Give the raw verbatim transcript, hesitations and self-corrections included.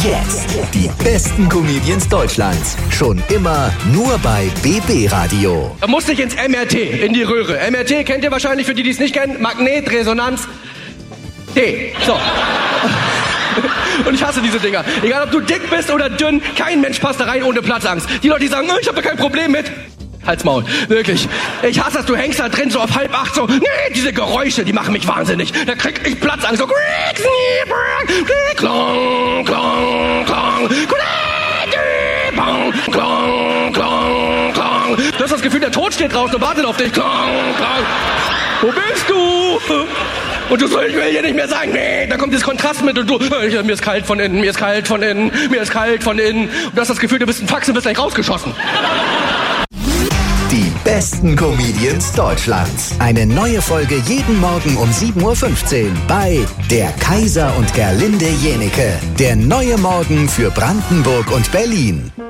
jetzt die besten Comedians Deutschlands. Schon immer nur bei B B Radio. Da musste ich ins M R T, in die Röhre. M R T kennt ihr wahrscheinlich, für die, die es nicht kennen. Magnetresonanz T. So. Und ich hasse diese Dinger. Egal, ob du dick bist oder dünn, kein Mensch passt da rein ohne Platzangst. Die Leute, die sagen, ich habe da kein Problem mit. Halt's Maul. Wirklich. Ich hasse das, du hängst da drin so auf halb acht so. Nee, diese Geräusche, die machen mich wahnsinnig. Da krieg ich Platzangst. So. Klong, klong, klong. Klong, klong, klong. Du hast das Gefühl, der Tod steht draußen und wartet auf dich. Klong, klong. Wo bist du? Und du sollst, ich will hier nicht mehr sagen, nee, da kommt dieses Kontrast mit und du, ich, mir ist kalt von innen, mir ist kalt von innen, mir ist kalt von innen. Und du hast das Gefühl, du bist ein Fax und bist gleich rausgeschossen. Die besten Comedians Deutschlands. Eine neue Folge jeden Morgen um sieben Uhr fünfzehn bei Der Kaiser und Gerlinde Jenieke. Der neue Morgen für Brandenburg und Berlin.